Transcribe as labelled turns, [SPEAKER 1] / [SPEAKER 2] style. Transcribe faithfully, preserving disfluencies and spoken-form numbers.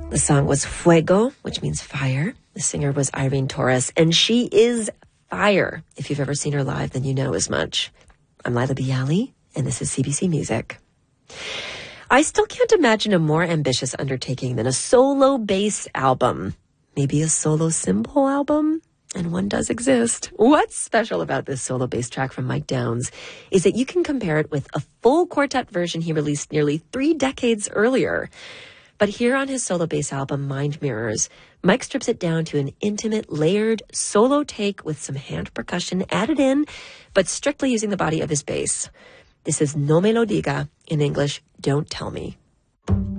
[SPEAKER 1] The song was Fuego, which means fire. The singer was Irene Torres, and she is fire. If you've ever seen her live, then you know as much. I'm Lila Bialy, and this is C B C Music. I still can't imagine a more ambitious undertaking than a solo bass album. Maybe a solo cymbal album? And one does exist. What's special about this solo bass track from Mike Downs is that you can compare it with a full quartet version he released nearly three decades earlier. But here on his solo bass album, Mind Mirrors, Mike strips it down to an intimate, layered solo take with some hand percussion added in, but strictly using the body of his bass. This is No Me Lo Diga, in English, Don't Tell Me.